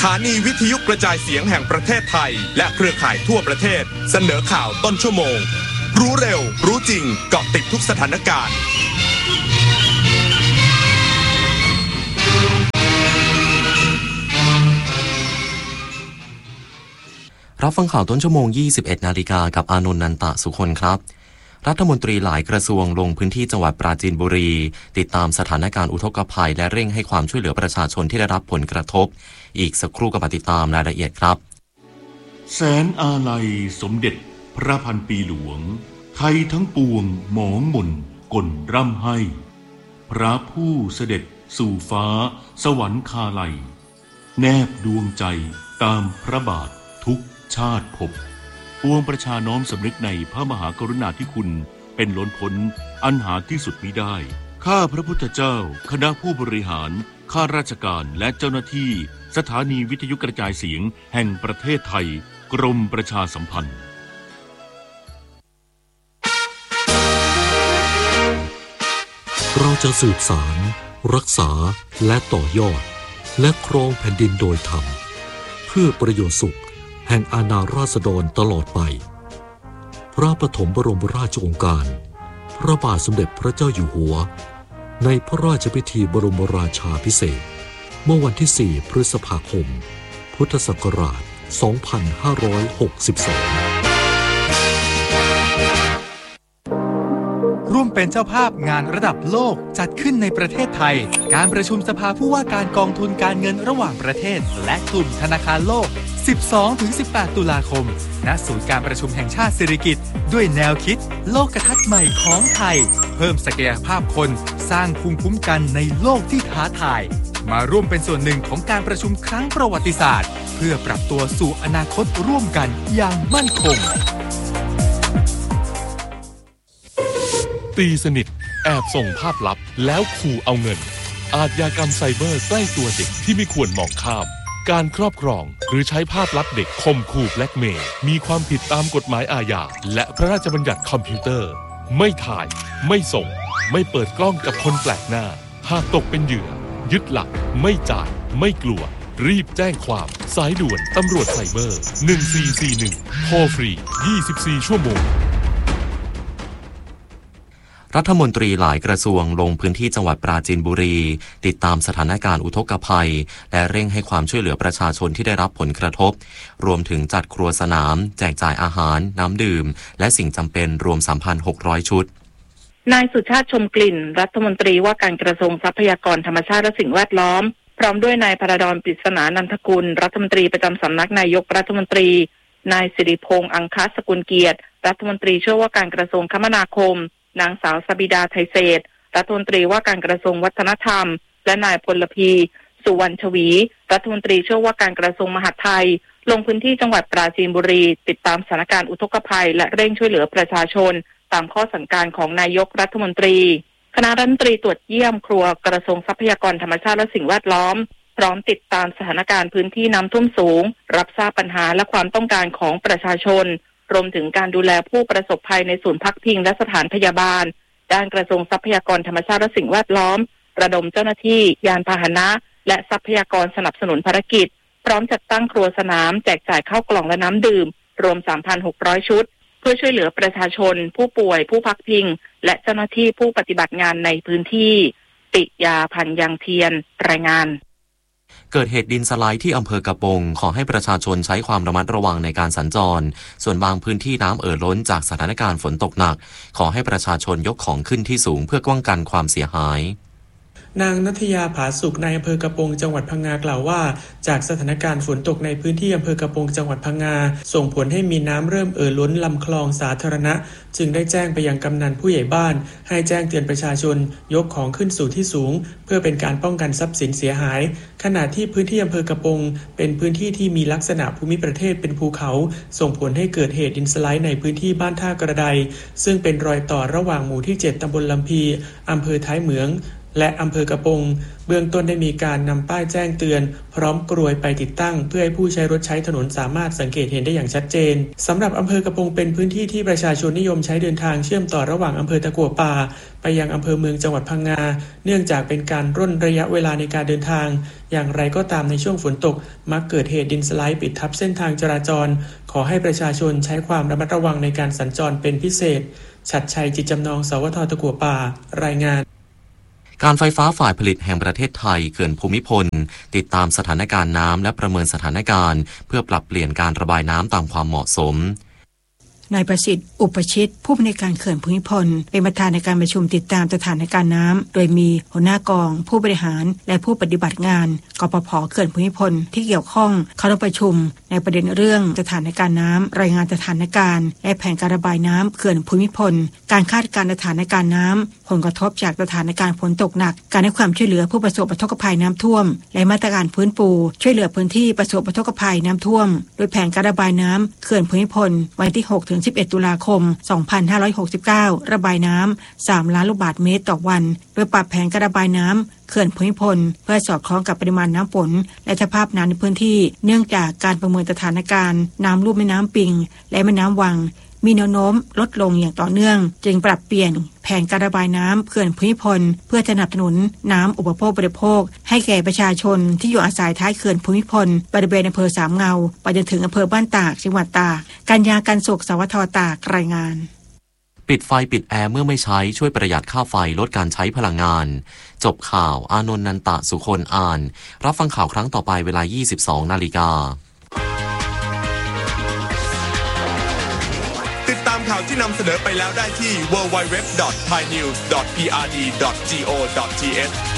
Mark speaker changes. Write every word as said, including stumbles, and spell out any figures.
Speaker 1: ถานีวิทยุกระจายเสียงแห่งประเทศไทยและเครือข่ายทั่วประเทศเสนอข่าวต้นชั่วโมงรู้เร็วรู้จริงเกาะติดทุกสถานการณ์
Speaker 2: รับฟังข่าวต้นชั่วโมง ยี่สิบเอ็ด นาฬิกากับอานนท์ นันตะสุคนครับรัฐมนตรีหลายกระทรวงลงพื้นที่จังหวัดปราจีนบุรีติดตามสถานการณ์อุทกภัยและเร่งให้ความช่วยเหลือประชาชนที่ได้รับผลกระทบอีกสักครู่ก็มาติดตามรายละเอียดครับ
Speaker 3: แสนอาลัยสมเด็จพระพันปีหลวงไทยทั้งปวงหมองหม่นก่นร่ำให้พระผู้เสด็จสู่ฟ้าสวรรคาลัยแนบดวงใจตามพระบาททุกชาติภพปวงประชาน้อมสำนึกในพระมหากรุณาธิคุณเป็นล้นพ้นอันหาที่สุดมิได้ข้าพระพุทธเจ้าคณะผู้บริหารข้าราชการและเจ้าหน้าที่สถานีวิทยุกระจายเสียงแห่งประเทศไทยกรมประชาสัมพันธ์
Speaker 4: เราจะสืบสารรักษาและต่อยอดและครองแผ่นดินโดยธรรมเพื่อประโยชน์สุขแห่งอาณาราษฎรตลอดไปพระปฐมบรมราชโองการพระบาทสมเด็จพระเจ้าอยู่หัวในพระราชพิธีบรมราชาภิเษกเมื่อวันที่สี่พฤษภาคมพุทธศักราชสองพันห้าร้อยหกสิบสอง
Speaker 5: ร่วมเป็นเจ้าภาพงานระดับโลกจัดขึ้นในประเทศไทยการประชุมสภาผู้ว่าการกองทุนการเงินระหว่างประเทศและกลุ่มธนาคารโลก สิบสองถึงสิบแปด ตุลาคมณศูนย์การประชุมแห่งชาติสิริกิติ์ด้วยแนวคิดโลกทัศน์ใหม่ของไทยเพิ่มศักยภาพคนสร้างภูมิคุ้มกันในโลกที่ท้าทายมาร่วมเป็นส่วนหนึ่งของการประชุมครั้งประวัติศาสตร์เพื่อปรับตัวสู่อนาคตร่วมกันอย่างมั่นคง
Speaker 6: ตีสนิทแอบส่งภาพลับแล้วขู่เอาเงินอาชญากรรมไซเบอร์ใกล้ตัวเด็กที่ไม่ควรมองข้ามการครอบครองหรือใช้ภาพลับเด็กข่มขู่แบล็กเมย์มีความผิดตามกฎหมายอาญาและพระราชบัญญัติคอมพิวเตอร์ไม่ถ่ายไม่ส่งไม่เปิดกล้องกับคนแปลกหน้าหากตกเป็นเหยื่อยึดหลักไม่จ่ายไม่กลัวรีบแจ้งความสายด่วนตำรวจไซเบอร์หนึ่งสี่สี่หนึ่งโทรฟรียี่สิบสี่ชั่วโมง
Speaker 2: รัฐมนตรีหลายกระทรวงลงพื้นที่จังหวัดปราจีนบุรีติดตามสถานการณ์อุทกภัยและเร่งให้ความช่วยเหลือประชาชนที่ได้รับผลกระทบรวมถึงจัดครัวสนามแจกจ่ายอาหารน้ำดื่มและสิ่งจำเป็นรวม สามพันหกร้อย ชุด
Speaker 7: นายสุชาติชมกลิ่นรัฐมนตรีว่าการกระทรวงทรัพยากรธรรมชาติและสิ่งแวดล้อมพร้อมด้วยนายพระดอนปริศนานันทกุลรัฐมนตรีประจำสำนักนายกรัฐมนตรีนายสิริพงษ์อังคสกุลเกียรติรัฐมนตรีช่วยว่าการกระทรวงคมนาคมนางสาวสบิดาไทยเศรษฐ์รัฐมนตรีว่าการกระทรวงวัฒนธรรมและนายพลพีสุวรรณชวีรัฐมนตรีช่วยว่าการกระทรวงมหาดไทยลงพื้นที่จังหวัดปราจีนบุรีติดตามสถานการณ์อุทกภัยและเร่งช่วยเหลือประชาชนตามข้อสั่งการของนายกรัฐมนตรีคณะรัฐมนตรีตรวจเยี่ยมครัวกระทรวงทรัพยากรธรรมชาติและสิ่งแวดล้อมพร้อมติดตามสถานการณ์พื้นที่น้ำท่วมสูงรับทราบปัญหาและความต้องการของประชาชนรวมถึงการดูแลผู้ประสบภัยในศูนย์พักพิงและสถานพยาบาลด้านกระทรวงทรัพยากรธรรมชาติและสิ่งแวดล้อมระดมเจ้าหน้าที่ยานพาหนะและทรัพยากรสนับสนุนภารกิจพร้อมจัดตั้งครัวสนามแจกจ่ายข้าวกล่องและน้ำดื่มรวม สามพันหกร้อย ชุดเพื่อช่วยเหลือประชาชนผู้ป่วยผู้พักพิงและเจ้าหน้าที่ผู้ปฏิบัติงานในพื้นที่ติยาพันยังเทียนรายงาน
Speaker 2: เกิดเหตุดินสไลด์ที่อำเภอกระปงขอให้ประชาชนใช้ความระมัดระวังในการสัญจรส่วนบางพื้นที่น้ำเอ่อล้นจากสถานการณ์ฝนตกหนักขอให้ประชาชนยกของขึ้นที่สูงเพื่อป้องกันความเสียหาย
Speaker 8: นางนัทยาผาสุขในอำเภอกระปงจังหวัดพังงากล่าวว่าจากสถานการณ์ฝนตกในพื้นที่อำเภอกระปงจังหวัดพังงาส่งผลให้มีน้ำเริ่มเอ่อล้นลำคลองสาธารณะจึงได้แจ้งไปยังกำนันผู้ใหญ่บ้านให้แจ้งเตือนประชาชนยกของขึ้นสู่ที่สูงเพื่อเป็นการป้องกันทรัพย์สินเสียหายขณะที่พื้นที่อำเภอกระปงเป็นพื้นที่ที่มีลักษณะภูมิประเทศเป็นภูเขาส่งผลให้เกิดเหตุดินสไลด์ในพื้นที่บ้านท่ากระไดซึ่งเป็นรอยต่อระหว่างหมู่ที่เจ็ดตำบลลำพีอำเภอท้ายเหมืองและอำเภอกระปงเบื้องต้นได้มีการนำป้ายแจ้งเตือนพร้อมกรวยไปติดตั้งเพื่อให้ผู้ใช้รถใช้ถนนสามารถสังเกตเห็นได้อย่างชัดเจนสำหรับอำเภอกระปงเป็นพื้นที่ที่ประชาชนนิยมใช้เดินทางเชื่อมต่อระหว่างอำเภอตะกั่วป่าไปยังอำเภอเมืองจังหวัดพังงาเนื่องจากเป็นการร่นระยะเวลาในการเดินทางอย่างไรก็ตามในช่วงฝนตกมักเกิดเหตุดินสไลด์ปิดทับเส้นทางจราจรขอให้ประชาชนใช้ความระมัดระวังในการสัญจรเป็นพิเศษชัดชัยจิตจำนองสวทตะกั่วป่ารายงาน
Speaker 2: การไฟฟ้าฝ่ายผลิตแห่งประเทศไทยเขื่อนภูมิพลติดตามสถานการณ์น้ำและประเมินสถานการณ์เพื่อปรับเปลี่ยนการระบายน้ำตามความเหมาะสม
Speaker 9: นายประสิทธิ์อุปชิตผู้อำนวยการเขื่อนภูมิพลเป็นประธานในการประชุมติดตามสถานการณ์น้ำโดยมีหัวหน้ากองผู้บริหารและผู้ปฏิบัติงานกปภ.เขื่อนภูมิพลที่เกี่ยวข้องเข้าร่วมประชุมในประเด็นเรื่องสถานการณ์น้ำรายงานสถานการณ์และแผนการระบายน้ำเขื่อนภูมิพลการคาดการณ์สถานการณ์น้ำผลกระทบจากสถานการณ์ฝนตกหนักการให้ความช่วยเหลือผู้ประสบอุทกภัยน้ำท่วมและมาตรการฟื้นฟูช่วยเหลือพื้นที่ประสบอุทกภัยน้ำท่วมโดยแผนการระบายน้ำเขื่อนภูมิพลวันที่หกถึงสิบเอ็ดตุลาคมสองพันห้าร้อยหกสิบเก้าระบายน้ำสามล้านลูกบาศก์เมตรต่อวันโดยปรับแผนการระบายน้ำเขื่อนภูมิพลเพื่อสอดคล้องกับปริมาณน้ำฝนและสภาพน้ำในพื้นที่เนื่องจากการประเมินสถานการณ์น้ำลุ่มแม่น้ำปิงและแม่น้ำวังมีแนวโน้มลดลงอย่างต่อเนื่องจึงปรับเปลี่ยนแผนการระบายน้ำเขื่อนภูมิพลเพื่อสนับสนุนน้ำอุปโภคบริโภคให้แก่ประชาชนที่อยู่อาศัยท้ายเขื่อนภูมิพลบริเวณอำเภอสามเงาไปจนถึงอำเภอบ้านตากจังหวัดตากกัญญากันสุขสวทตากรายงาน
Speaker 2: ปิดไฟปิดแอร์เมื่อไม่ใช้ช่วยประหยัดค่าไฟลดการใช้พลังงานจบข่าวอานนท์นันตะสุคนอ่านรับฟังข่าวครั้งต่อไปเวลา ยี่สิบสองนาฬิกา
Speaker 1: ติดตามข่าวที่นำเสนอไปแล้วได้ที่ ดับเบิลยู ดับเบิลยู ดับเบิลยู ดอท ไทยนิวส์ ดอท พี อาร์ ดี ดอท จี โอ ดอท ที เอช